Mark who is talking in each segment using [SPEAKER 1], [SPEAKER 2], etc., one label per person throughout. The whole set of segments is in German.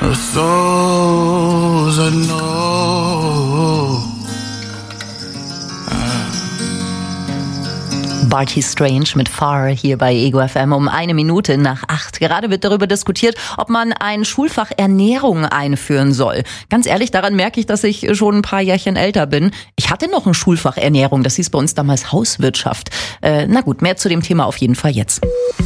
[SPEAKER 1] souls I know.
[SPEAKER 2] Barty Strange mit Far hier bei Ego FM um 7:01. Gerade wird darüber diskutiert, ob man ein Schulfach Ernährung einführen soll. Ganz ehrlich, daran merke ich, dass ich schon ein paar Jährchen älter bin. Ich hatte noch ein Schulfach Ernährung, das hieß bei uns damals Hauswirtschaft. Na gut, mehr zu dem Thema auf jeden Fall jetzt.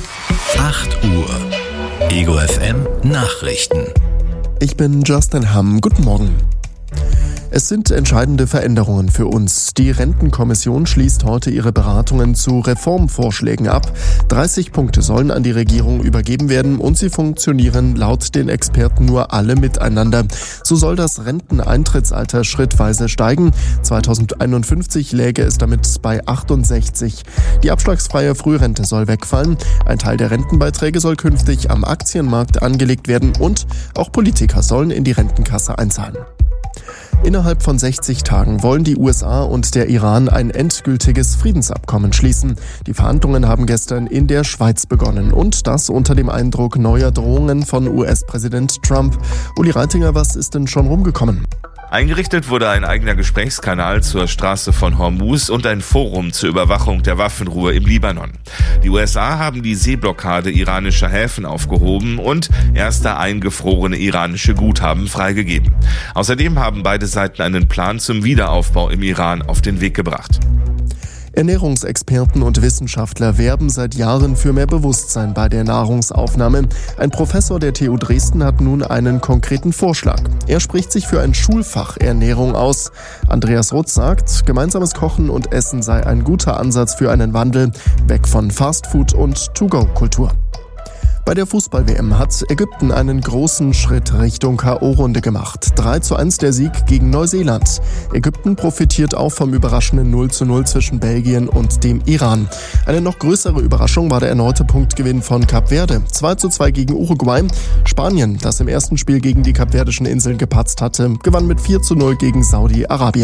[SPEAKER 3] 8 Uhr. Ego FM Nachrichten.
[SPEAKER 4] Ich bin Justin Hamm. Guten Morgen. Es sind entscheidende Veränderungen für uns. Die Rentenkommission schließt heute ihre Beratungen zu Reformvorschlägen ab. 30 Punkte sollen an die Regierung übergeben werden und sie funktionieren laut den Experten nur alle miteinander. So soll das Renteneintrittsalter schrittweise steigen. 2051 läge es damit bei 68. Die abschlagsfreie Frührente soll wegfallen. Ein Teil der Rentenbeiträge soll künftig am Aktienmarkt angelegt werden und auch Politiker sollen in die Rentenkasse einzahlen. Innerhalb von 60 Tagen wollen die USA und der Iran ein endgültiges Friedensabkommen schließen. Die Verhandlungen haben gestern in der Schweiz begonnen und das unter dem Eindruck neuer Drohungen von US-Präsident Trump. Uli Reitinger, was ist denn schon rumgekommen?
[SPEAKER 5] Eingerichtet wurde ein eigener Gesprächskanal zur Straße von Hormuz und ein Forum zur Überwachung der Waffenruhe im Libanon. Die USA haben die Seeblockade iranischer Häfen aufgehoben und erste eingefrorene iranische Guthaben freigegeben. Außerdem haben beide Seiten einen Plan zum Wiederaufbau im Iran auf den Weg gebracht.
[SPEAKER 4] Ernährungsexperten und Wissenschaftler werben seit Jahren für mehr Bewusstsein bei der Nahrungsaufnahme. Ein Professor der TU Dresden hat nun einen konkreten Vorschlag. Er spricht sich für ein Schulfach Ernährung aus. Andreas Rutz sagt, gemeinsames Kochen und Essen sei ein guter Ansatz für einen Wandel weg von Fastfood und To-Go-Kultur. Bei der Fußball-WM hat Ägypten einen großen Schritt Richtung K.O.-Runde gemacht. 3:1 der Sieg gegen Neuseeland. Ägypten profitiert auch vom überraschenden 0:0 zwischen Belgien und dem Iran. Eine noch größere Überraschung war der erneute Punktgewinn von Kap Verde. 2:2 gegen Uruguay. Spanien, das im ersten Spiel gegen die Kapverdischen Inseln gepatzt hatte, gewann mit 4:0 gegen Saudi-Arabien.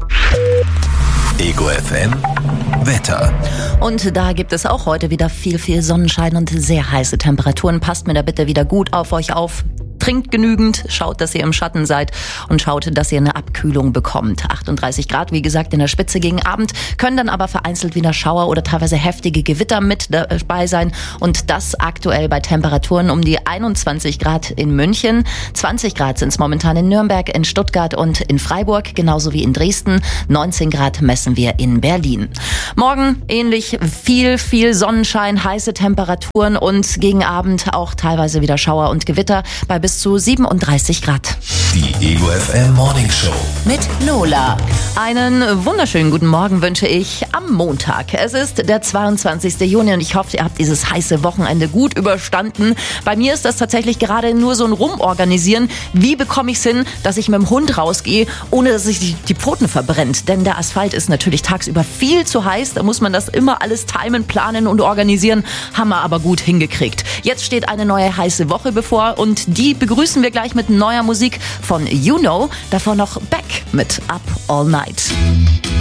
[SPEAKER 3] Ego FM Wetter.
[SPEAKER 2] Und da gibt es auch heute wieder viel Sonnenschein und sehr heiße Temperaturen. Passt mir da bitte wieder gut auf euch auf. Trinkt genügend, schaut, dass ihr im Schatten seid und schaut, dass ihr eine Abkühlung bekommt. 38 Grad, wie gesagt, in der Spitze gegen Abend, können dann aber vereinzelt wieder Schauer oder teilweise heftige Gewitter mit dabei sein. Und das aktuell bei Temperaturen um die 21 Grad in München. 20 Grad sind es momentan in Nürnberg, in Stuttgart und in Freiburg, genauso wie in Dresden. 19 Grad messen wir in Berlin. Morgen ähnlich viel Sonnenschein, heiße Temperaturen und gegen Abend auch teilweise wieder Schauer und Gewitter bei bis zu 37 Grad.
[SPEAKER 3] Die Ego FM Morning Show
[SPEAKER 2] mit Lola. Einen wunderschönen guten Morgen wünsche ich am Montag. Es ist der 22. Juni und ich hoffe, ihr habt dieses heiße Wochenende gut überstanden. Bei mir ist das tatsächlich gerade nur so ein Rumorganisieren. Wie bekomme ich es hin, dass ich mit dem Hund rausgehe, ohne dass sich die Pfoten verbrennt? Denn der Asphalt ist natürlich tagsüber viel zu heiß. Da muss man das immer alles timen, planen und organisieren. Haben wir aber gut hingekriegt. Jetzt steht eine neue heiße Woche bevor und die begrüßen wir gleich mit neuer Musik von You Know. Davor noch Beck mit Up All Night.